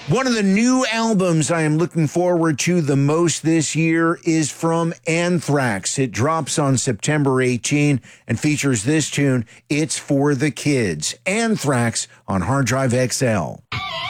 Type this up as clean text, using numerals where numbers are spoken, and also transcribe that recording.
One of the new albums I am looking forward to the most this year is from Anthrax. It drops on September 18 and features this tune, It's for the Kids. Anthrax on Hard Drive XL.